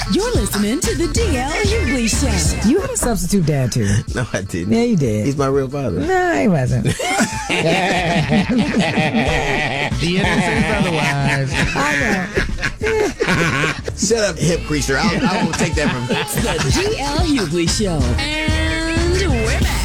You're listening to the DL Hughley Show. You had a substitute dad, too. No, I didn't. Yeah, you did. He's my real father. No, he wasn't. The internet says otherwise. I know. Shut up, hip creaser. I won't take that from It's the DL Hughley Show. And we're back.